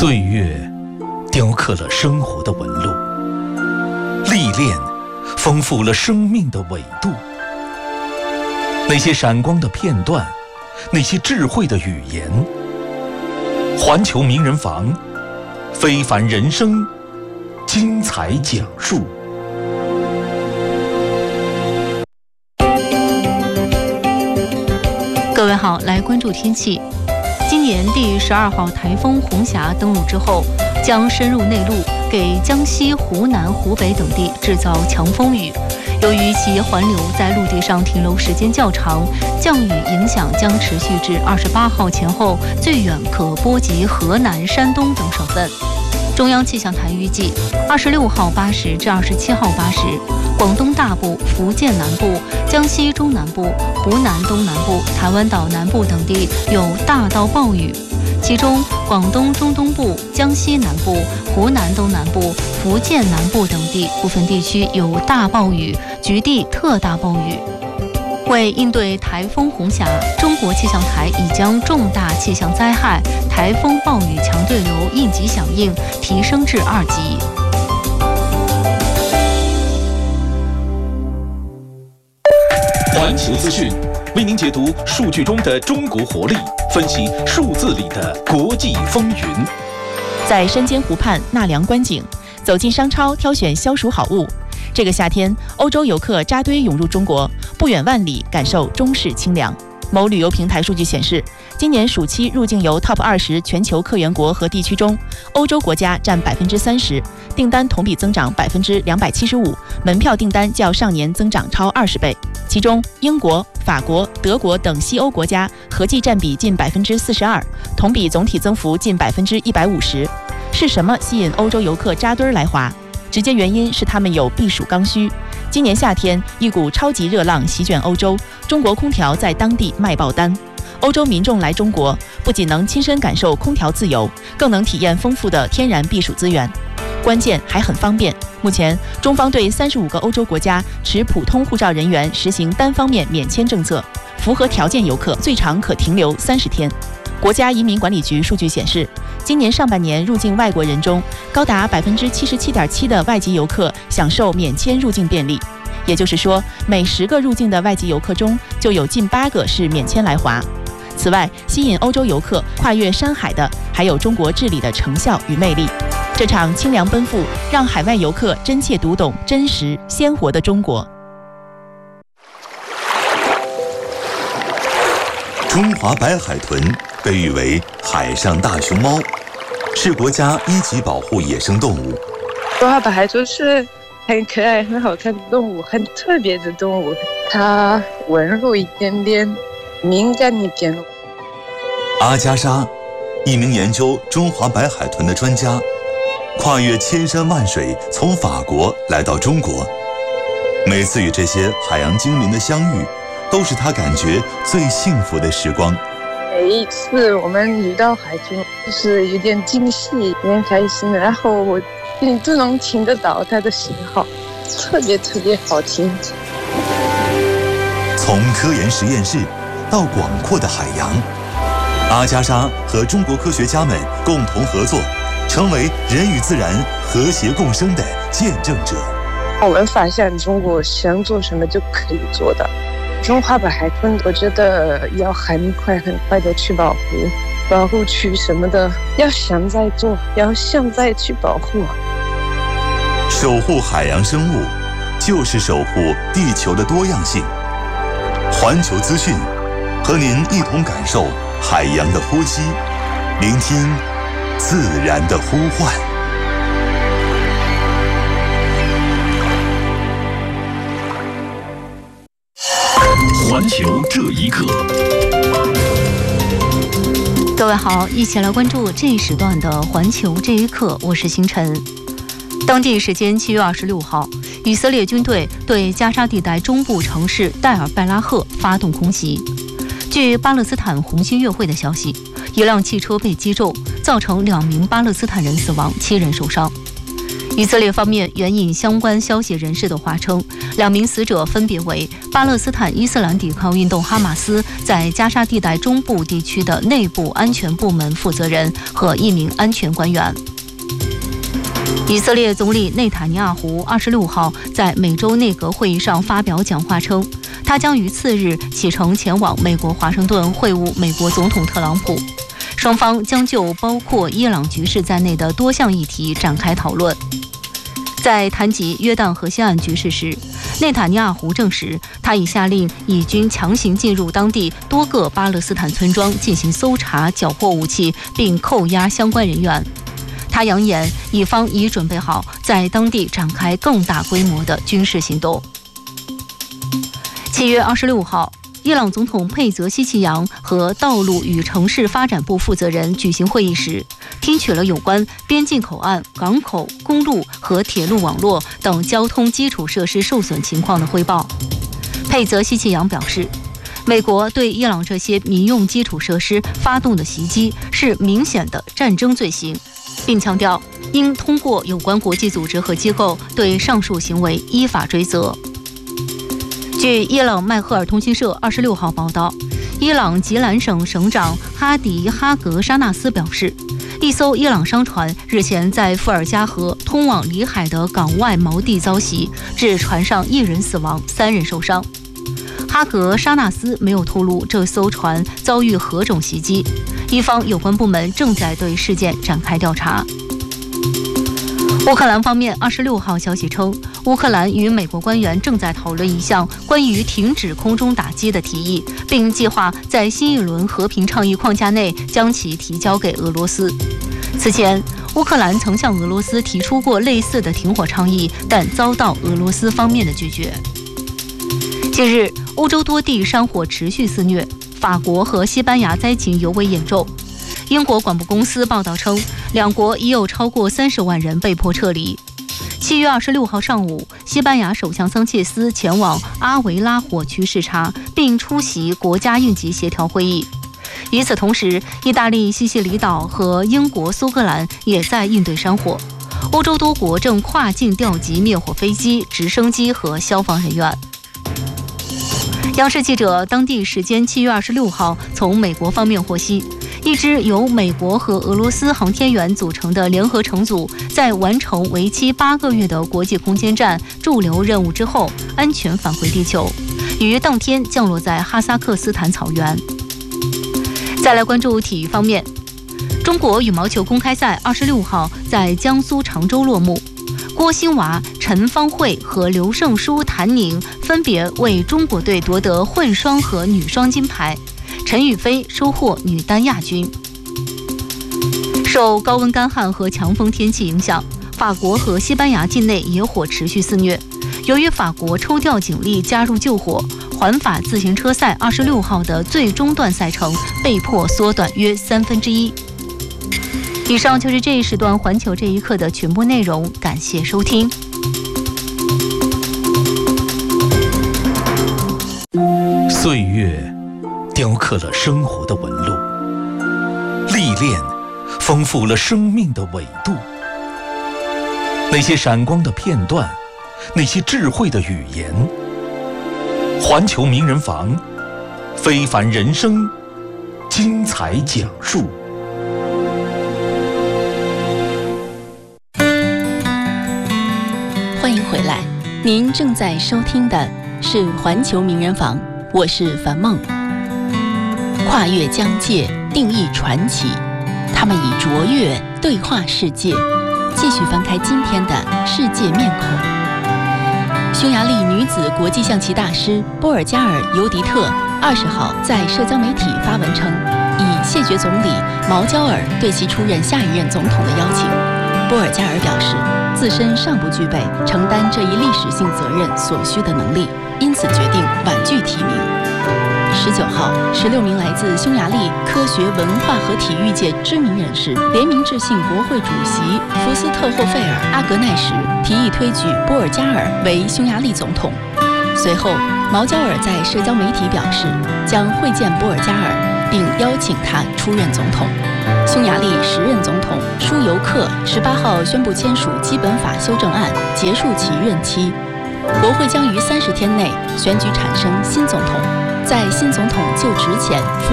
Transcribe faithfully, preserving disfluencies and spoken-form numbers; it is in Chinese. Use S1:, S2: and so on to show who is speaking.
S1: 岁月雕刻了生活的纹路，历练丰富了生命的纬度。那些闪光的片段，那些智慧的语言，环球名人房，非凡人生精彩讲述。
S2: 各位好，来关注天气。今年第十二号台风红霞登陆之后，将深入内陆，给江西、湖南、湖北等地制造强风雨。由于其环流在陆地上停留时间较长，降雨影响将持续至二十八号前后，最远可波及河南、山东等省份。中央气象台预计，二十六号八时至二十七号八时，广东大部、福建南部、江西中南部、湖南东南部、台湾岛南部等地有大到暴雨，其中广东中东部、江西南部、湖南东南部、福建南部等地部分地区有大暴雨，局地特大暴雨。为应对台风红霞，中国气象台已将重大气象灾害台风暴雨强对流应急响应提升至二级。
S1: 环球资讯为您解读数据中的中国活力，分析数字里的国际风云。
S3: 在山间湖畔纳凉观景，走进商超挑选消暑好物。这个夏天，欧洲游客扎堆涌入中国，不远万里感受中式清凉。某旅游平台数据显示，今年暑期入境游 Top 二十全球客源国和地区中，欧洲国家占百分之三十，订单同比增长百分之两百七十五，门票订单较上年增长超二十倍。其中，英国、法国、德国等西欧国家合计占比近百分之四十二，同比总体增幅近百分之一百五十。是什么吸引欧洲游客扎堆来华？直接原因是他们有避暑刚需。今年夏天，一股超级热浪席卷欧洲，中国空调在当地卖爆单。欧洲民众来中国，不仅能亲身感受空调自由，更能体验丰富的天然避暑资源，关键还很方便。目前，中方对三十五个欧洲国家持普通护照人员实行单方面免签政策，符合条件游客最长可停留三十天。国家移民管理局数据显示，今年上半年入境外国人中，高达百分之七十七点七的外籍游客享受免签入境便利，也就是说，每十个入境的外籍游客中，就有近八个是免签来华。此外，吸引欧洲游客跨越山海的，还有中国治理的成效与魅力。这场清凉奔赴，让海外游客真切读懂真实鲜活的中国。
S4: 中华白海豚被誉为海上大熊猫，是国家一级保护野生动物。
S5: 中华白海豚是很可爱、很好看的动物，很特别的动物。它温柔一点点，敏感一点。
S4: 阿加莎，一名研究中华白海豚的专家，跨越千山万水，从法国来到中国。每次与这些海洋精灵的相遇，都是他感觉最幸福的时光。
S5: 每一次我们遇到海豚，就是有点惊喜，有点开心，然后我你都能听得到它的信号，特别特别好听。
S4: 从科研实验室到广阔的海洋，阿加莎和中国科学家们共同合作，成为人与自然和谐共生的见证者。
S5: 我们发现中国想做什么就可以做到。中华白海豚，我觉得要很快很快的去保护，保护区什么的，要现在做，要现在去保护。
S4: 守护海洋生物，就是守护地球的多样性。环球资讯，和您一同感受海洋的呼吸，聆听自然的呼唤。
S1: 环球这一刻，
S2: 各位好，一起来关注这一时段的环球这一刻，我是星辰。当地时间七月二十六号，以色列军队对加沙地带中部城市戴尔拜拉赫发动空袭。据巴勒斯坦红新月会的消息，一辆汽车被击中，造成两名巴勒斯坦人死亡，七人受伤。 以色列方面援引相关消息人士的话称，两名死者分别为巴勒斯坦伊斯兰抵抗运动哈马斯在加沙地带中部地区的内部安全部门负责人和一名安全官员。以色列总理内塔尼亚胡二十六号在美洲内阁会议上发表讲话称，他将于次日启程前往美国华盛顿会晤美国总统特朗普，双方将就包括伊朗局势在内的多项议题展开讨论。在谈及约旦河西岸局势时，内塔尼亚胡证实，他已下令以军强行进入当地多个巴勒斯坦村庄进行搜查、缴获武器，并扣押相关人员。他扬言，以方已准备好在当地展开更大规模的军事行动。七月二十六号，伊朗总统佩泽西奇扬和道路与城市发展部负责人举行会议时，听取了有关边境口岸、港口、公路和铁路网络等交通基础设施受损情况的汇报。佩泽西奇扬表示，美国对伊朗这些民用基础设施发动的袭击是明显的战争罪行，并强调应通过有关国际组织和机构对上述行为依法追责。据伊朗麦赫尔通讯社二十六号报道，伊朗吉兰省省长哈迪哈格沙纳斯表示，一艘伊朗商船日前在富尔加河通往里海的港外锚地遭袭，致船上一人死亡，三人受伤。哈格沙纳斯没有透露这艘船遭遇何种袭击，伊方有关部门正在对事件展开调查。乌克兰方面二十六号消息称，乌克兰与美国官员正在讨论一项关于停止空中打击的提议，并计划在新一轮和平倡议框架内将其提交给俄罗斯。此前，乌克兰曾向俄罗斯提出过类似的停火倡议，但遭到俄罗斯方面的拒绝。近日，欧洲多地山火持续肆虐，法国和西班牙灾情尤为严重。英国广播公司报道称，两国已有超过三十万人被迫撤离。七月二十六号上午，西班牙首相桑切斯前往阿维拉火区视察，并出席国家应急协调会议。与此同时，意大利西西里岛和英国苏格兰也在应对山火。欧洲多国正跨境调集灭火飞机、直升机和消防人员。央视记者当地时间七月二十六号从美国方面获悉，一支由美国和俄罗斯航天员组成的联合乘组，在完成为期八个月的国际空间站驻留任务之后，安全返回地球，于当天降落在哈萨克斯坦草原。再来关注体育方面，中国羽毛球公开赛二十六号在江苏常州落幕。郭兴娃、陈芳慧和刘胜书、谭宁分别为中国队夺得混双和女双金牌，陈雨菲收获女单亚军。受高温干旱和强风天气影响，法国和西班牙境内野火持续肆虐。由于法国抽调警力加入救火，环法自行车赛二十六号的最终段赛程被迫缩短约三分之一。以上就是这一时段环球这一刻的全部内容，感谢收听。
S1: 岁月雕刻了生活的纹路，历练丰富了生命的纬度。那些闪光的片段，那些智慧的语言，环球名人房，非凡人生，精彩讲述。
S3: 欢迎回来，您正在收听的是环球名人房，我是樊梦。跨越疆界，定义传奇，他们以卓越对话世界。继续翻开今天的世界面孔。匈牙利女子国际象棋大师波尔加尔尤迪特二十号在社交媒体发文称，以谢绝总理毛焦尔对其出任下一任总统的邀请。波尔加尔表示，自身尚不具备承担这一历史性责任所需的能力，因此决定婉拒提名。十九号，十六名来自匈牙利科学、文化和体育界知名人士联名致信国会主席福斯特霍费尔阿格奈什，提议推举波尔加尔为匈牙利总统。随后，毛焦尔在社交媒体表示，将会见波尔加尔，并邀邀请他出任总统。匈牙利时任总统舒尤克十八号宣布签署基本法修正案，结束其任期。国会将于三十天内选举产生新总统。在新总统就职前，